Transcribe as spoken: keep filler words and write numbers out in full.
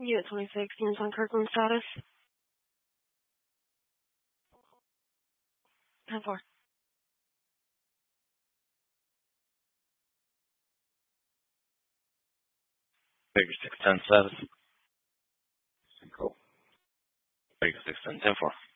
Unit twenty-six, units on Kirkland status. ten four. Baker six ten status. Cool. Baker six ten ten four.